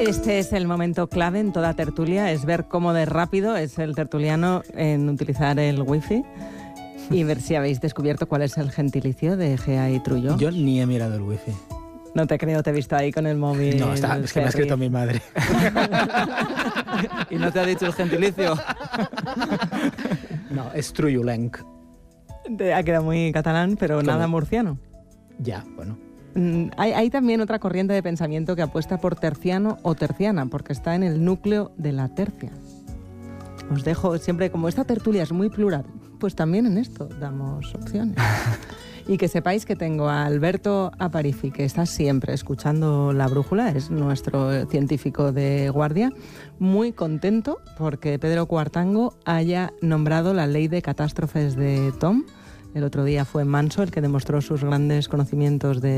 Este es el momento clave en toda tertulia, es ver cómo de rápido es el tertuliano en utilizar el wifi y ver si habéis descubierto cuál es el gentilicio de Gea y Trullo. Yo ni he mirado el wifi. No te creo, te he visto ahí con el móvil. No, es que me ha escrito mi madre. ¿Y no te ha dicho el gentilicio? No, es trullolenc. Te ha quedado muy catalán, pero nada murciano. Ya, bueno. Hay también otra corriente de pensamiento que apuesta por terciano o terciana, porque está en el núcleo de la tercia. Os dejo siempre, como esta tertulia es muy plural, pues también en esto damos opciones. Y que sepáis que tengo a Alberto Aparici, que está siempre escuchando La Brújula, es nuestro científico de guardia, muy contento porque Pedro Cuartango haya nombrado la ley de catástrofes de Tom. El otro día fue Manso el que demostró sus grandes conocimientos de